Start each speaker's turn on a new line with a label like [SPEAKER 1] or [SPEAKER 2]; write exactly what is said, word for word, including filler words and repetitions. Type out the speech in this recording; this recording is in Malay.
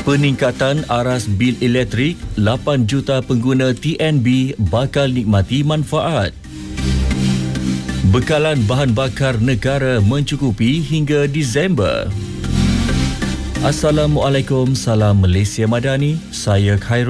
[SPEAKER 1] Peningkatan aras bil elektrik, lapan juta pengguna T N B bakal nikmati manfaat. Bekalan bahan bakar negara mencukupi hingga Disember. Assalamualaikum, salam Malaysia Madani. Saya Khairul